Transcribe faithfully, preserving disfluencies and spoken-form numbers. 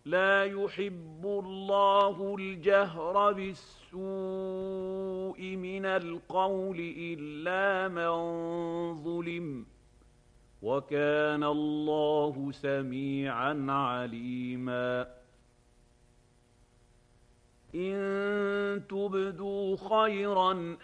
لا يحب الله الجهر بالسوء من القول إلا من ظلم وكان الله سميعا عليما إن تبدوا خيرا